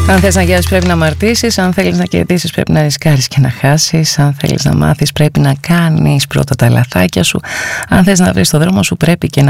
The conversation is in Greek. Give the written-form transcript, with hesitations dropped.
Αν θες να γιάσεις πρέπει να αμαρτήσεις, αν θέλεις να κερδίσεις πρέπει να ρισκάρεις και να χάσεις, αν θέλεις να μάθεις πρέπει να κάνεις πρώτα τα λαθάκια σου, αν θες να βρεις το δρόμο σου πρέπει και να